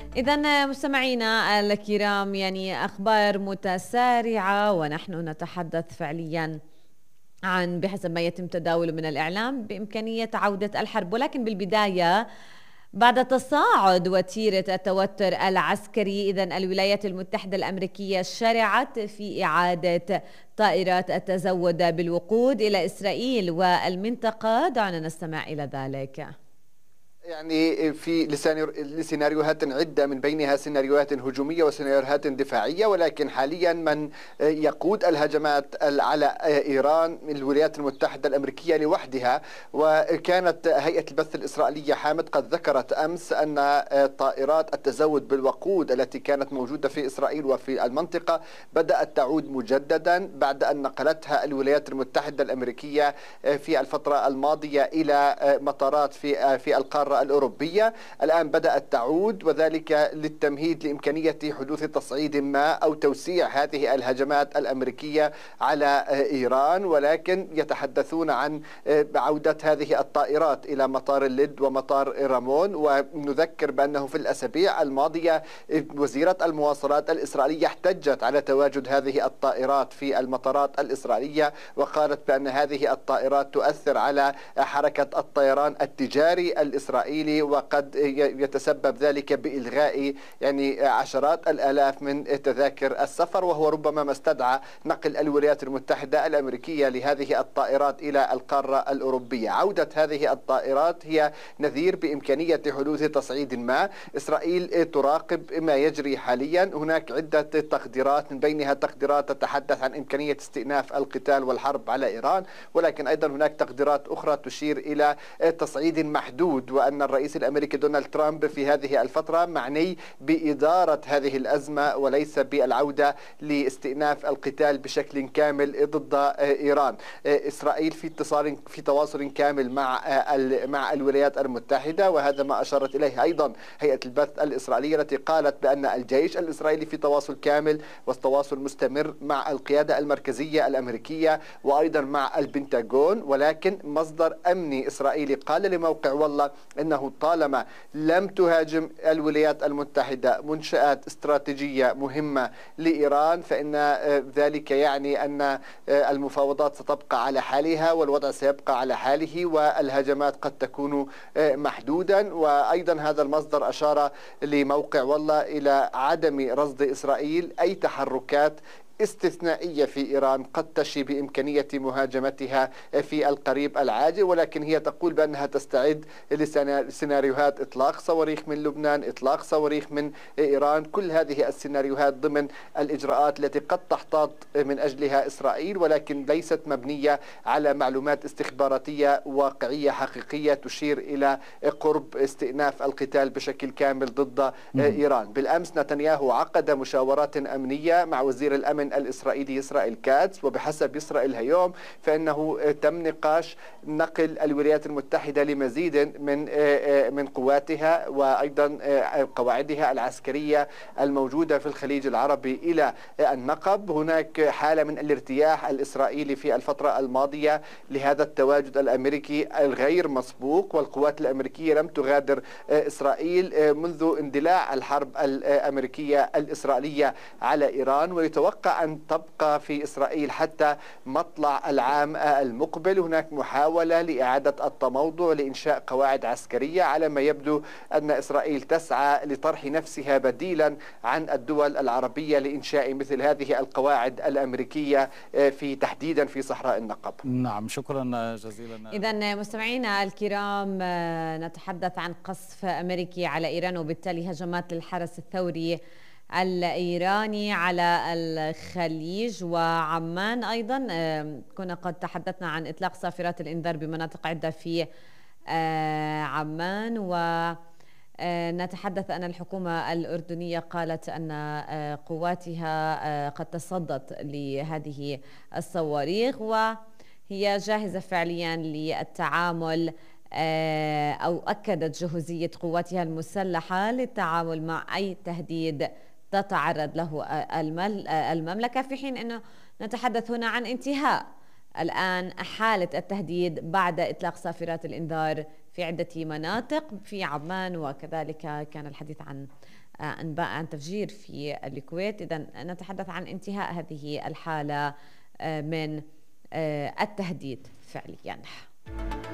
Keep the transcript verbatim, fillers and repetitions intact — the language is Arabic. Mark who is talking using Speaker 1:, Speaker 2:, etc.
Speaker 1: إذا مستمعينا الكرام، يعني أخبار متسارعة ونحن نتحدث فعليا عن بحسب ما يتم تداوله من الإعلام بإمكانية عودة الحرب، ولكن بالبداية بعد تصاعد وتيرة التوتر العسكري، إذن الولايات المتحدة الأمريكية شرعت في إعادة طائرات التزود بالوقود إلى إسرائيل والمنطقة. دعنا نستمع إلى ذلك.
Speaker 2: يعني في لسيناريوهات عدة، من بينها سيناريوهات هجومية وسيناريوهات دفاعية، ولكن حاليا من يقود الهجمات على إيران الولايات المتحدة الأمريكية لوحدها. وكانت هيئة البث الإسرائيلية حامد قد ذكرت أمس أن طائرات التزود بالوقود التي كانت موجودة في إسرائيل وفي المنطقة بدأت تعود مجددا بعد أن نقلتها الولايات المتحدة الأمريكية في الفترة الماضية إلى مطارات في في القارة الأوروبية. الآن بدأت تعود، وذلك للتمهيد لإمكانية حدوث تصعيد ما أو توسيع هذه الهجمات الأمريكية على إيران. ولكن يتحدثون عن عودة هذه الطائرات إلى مطار اللد ومطار رامون. ونذكر بأنه في الأسابيع الماضية وزيرة المواصلات الإسرائيلية احتجت على تواجد هذه الطائرات في المطارات الإسرائيلية، وقالت بأن هذه الطائرات تؤثر على حركة الطيران التجاري الإسرائيلي، وقد يتسبب ذلك بإلغاء يعني عشرات الآلاف من تذاكر السفر، وهو ربما ما استدعى نقل الولايات المتحدة الأمريكية لهذه الطائرات إلى القارة الأوروبية. عودة هذه الطائرات هي نذير بإمكانية حدوث تصعيد ما. إسرائيل تراقب ما يجري حاليا. هناك عدة تقديرات، من بينها تقديرات تتحدث عن إمكانية استئناف القتال والحرب على إيران، ولكن أيضا هناك تقديرات أخرى تشير إلى تصعيد محدود، وأن الرئيس الأمريكي دونالد ترامب في هذه الفترة معني بإدارة هذه الأزمة وليس بالعودة لاستئناف القتال بشكل كامل ضد إيران. إسرائيل في اتصال في تواصل كامل مع مع الولايات المتحدة، وهذا ما أشارت إليه أيضا هيئة البث الإسرائيلية التي قالت بأن الجيش الإسرائيلي في تواصل كامل والتواصل مستمر مع القيادة المركزية الأمريكية وأيضا مع البنتاغون. ولكن مصدر أمني إسرائيلي قال لموقع والله أنه طالما لم تهاجم الولايات المتحدة منشآت استراتيجية مهمة لإيران فإن ذلك يعني أن المفاوضات ستبقى على حالها والوضع سيبقى على حاله والهجمات قد تكون محدودا. وأيضا هذا المصدر أشار لموقع والله إلى عدم رصد إسرائيل أي تحركات استثنائية في إيران قد تشي بإمكانية مهاجمتها في القريب العاجل، ولكن هي تقول بأنها تستعد لسيناريوهات إطلاق صواريخ من لبنان، إطلاق صواريخ من إيران. كل هذه السيناريوهات ضمن الإجراءات التي قد تحتاط من أجلها إسرائيل، ولكن ليست مبنية على معلومات استخباراتية واقعية حقيقية تشير إلى قرب استئناف القتال بشكل كامل ضد إيران. بالأمس نتنياهو عقد مشاورات أمنية مع وزير الأمن الإسرائيلي إسرائيل كاتس، وبحسب إسرائيل اليوم فإنه تم نقاش نقل الولايات المتحدة لمزيد من من قواتها وأيضا قواعدها العسكرية الموجودة في الخليج العربي إلى النقب. هناك حالة من الارتياح الإسرائيلي في الفترة الماضية لهذا التواجد الأمريكي الغير مسبوق، والقوات الأمريكية لم تغادر إسرائيل منذ اندلاع الحرب الأمريكية الإسرائيلية على إيران، ويتوقع أن تبقى في إسرائيل حتى مطلع العام المقبل. هناك محاولة لإعادة التموضع لإنشاء قواعد عسكرية. على ما يبدو أن إسرائيل تسعى لطرح نفسها بديلا عن الدول العربية لإنشاء مثل هذه القواعد الأمريكية في تحديدا في صحراء النقب.
Speaker 3: نعم، شكرا جزيلا.
Speaker 1: إذن مستمعينا الكرام، نتحدث عن قصف أمريكي على إيران وبالتالي هجمات للحرس الثوري الإيراني على الخليج وعمان. أيضا كنا قد تحدثنا عن إطلاق صافرات الإنذار بمناطق عدة في عمان، ونتحدث أن الحكومة الأردنية قالت أن قواتها قد تصدت لهذه الصواريخ وهي جاهزة فعليا للتعامل، أو أكدت جهوزية قواتها المسلحة للتعامل مع أي تهديد تتعرض له المملكة، في حين أنه نتحدث هنا عن انتهاء الآن حالة التهديد بعد إطلاق صافرات الإنذار في عدة مناطق في عمان، وكذلك كان الحديث عن أنباء عن تفجير في الكويت. إذن نتحدث عن انتهاء هذه الحالة من التهديد فعليا.